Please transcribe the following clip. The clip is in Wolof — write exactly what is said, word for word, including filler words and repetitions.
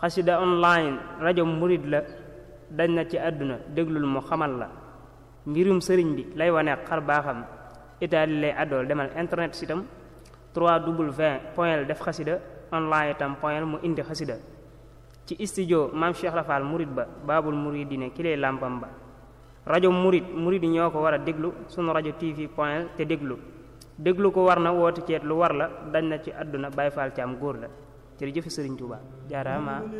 xasida online rajo murid la dañ na ci àdduna déglul mu xamal la mbirum sëriñ bi lay wane xar baaxam itaali lay àddool demal internet sitam w point def xasida online itam point mu indi xasida ci studio maam Cheikh Rafal murid ba baabul muridine ki lay làmpam ba rajo murid murid yi ñoo ko war a déglu sunu rajo tv point te déglu déglu ko war na woote ceet lu war la dañ na ci àdduna Baay Faal ci am góor la jërëjëf Sëriñ Tuubaa jaaraama